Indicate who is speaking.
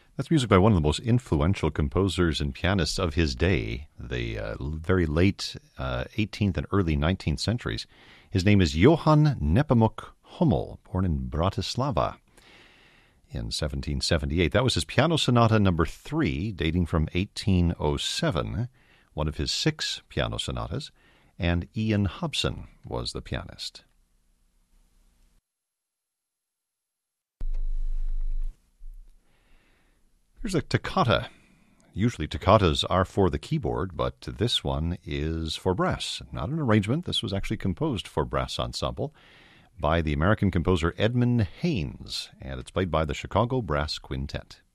Speaker 1: That's music by one of the most influential composers and pianists of his day, the very late 18th and early 19th centuries. His name is Johann Nepomuk Hummel, born in Bratislava in 1778. That was his Piano Sonata number 3, dating from 1807, one of his 6 piano sonatas, and Ian Hobson was the pianist. Here's a toccata. Usually toccatas are for the keyboard, but this one is for brass. Not an arrangement. This was actually composed for brass ensemble by the American composer Edmund Haynes, and it's played by the Chicago Brass Quintet.